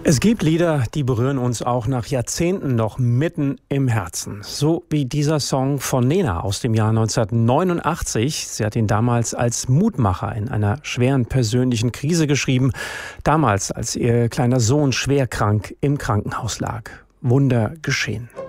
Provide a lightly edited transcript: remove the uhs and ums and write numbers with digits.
Es gibt Lieder, die berühren uns auch nach Jahrzehnten noch mitten im Herzen. So wie dieser Song von Nena aus dem Jahr 1989. Sie hat ihn damals als Mutmacher in einer schweren persönlichen Krise geschrieben. Damals, als ihr kleiner Sohn schwer krank im Krankenhaus lag. Wunder geschehen.